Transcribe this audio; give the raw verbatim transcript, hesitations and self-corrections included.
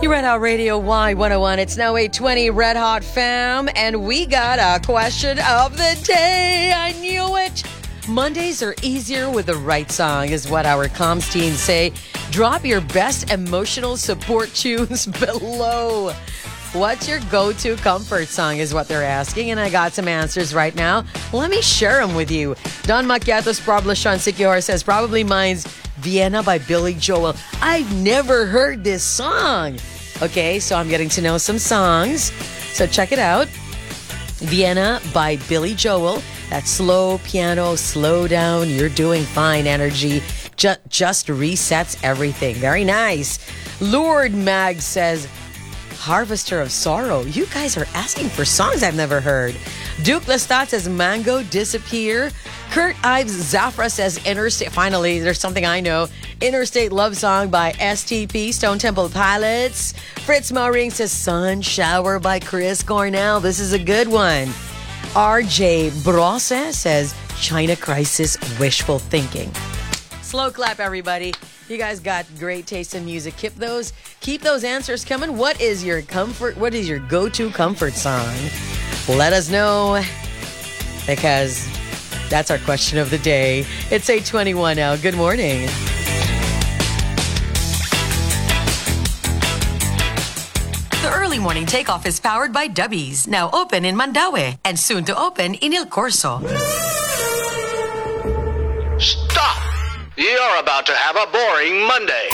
You're Red Hot Radio Y one oh one. It's now eight twenty Red Hot Fam, and we got a question of the day. I knew it. Mondays are easier with the right song, is what our comms team say. Drop your best emotional support tunes below. What's your go-to comfort song is what they're asking, and I got some answers right now. Let me share them with you. Don Macchiato's Problashan Sikior says, probably mine's Vienna by Billy Joel. I've never heard this song. Okay, so I'm getting to know some songs. So check it out. Vienna by Billy Joel. That slow piano, slow down, you're doing fine energy. Just, just resets everything. Very nice. Lord Mag says, Harvester of Sorrow. You guys are asking for songs I've never heard. Duke Lestat says Mango Disappear. Kurt Ives Zafra says Interstate. Finally, there's something I know. Interstate Love Song by S T P, Stone Temple Pilots. Fritz Maring says Sun Shower by Chris Cornell. This is a good one. R J Brosse says China Crisis Wishful Thinking. Slow clap, everybody. You guys got great taste in music. Keep those, keep those answers coming. What is your comfort? What is your go-to comfort song? Let us know, because that's our question of the day. It's eight twenty-one now. Good morning. The early morning takeoff is powered by Dubbies, now open in Mandaue and soon to open in El Corso. Stop! You're about to have a boring Monday.